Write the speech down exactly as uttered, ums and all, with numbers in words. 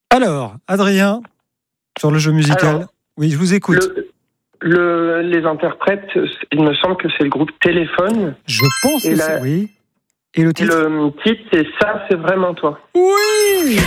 Alors, Adrien, sur le jeu musical. Alors, oui, je vous écoute. Le, le, les interprètes, il me semble que c'est le groupe Téléphone. Je pense Et que la- c'est... Oui. Et le Et titre le titre, c'est Ça, c'est vraiment toi. Oui.